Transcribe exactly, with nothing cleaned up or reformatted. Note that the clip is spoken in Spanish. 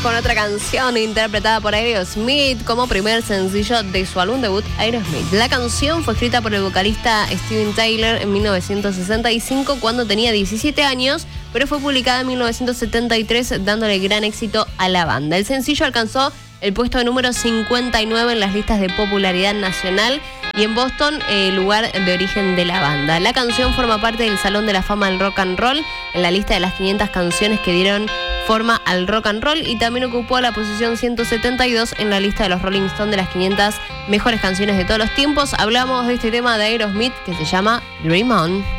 con otra canción interpretada por Aerosmith como primer sencillo de su álbum debut Aerosmith. La canción fue escrita por el vocalista Steven Tyler en mil novecientos sesenta y cinco cuando tenía diecisiete años, pero fue publicada en mil novecientos setenta y tres dándole gran éxito a la banda. El sencillo alcanzó el puesto número cincuenta y nueve en las listas de popularidad nacional y en Boston, el eh, lugar de origen de la banda. La canción forma parte del Salón de la Fama del Rock and Roll en la lista de las quinientas canciones que dieron forma al rock and roll y también ocupó la posición ciento setenta y dos en la lista de los Rolling Stones de las quinientas mejores canciones de todos los tiempos. Hablamos de este tema de Aerosmith que se llama Dream On.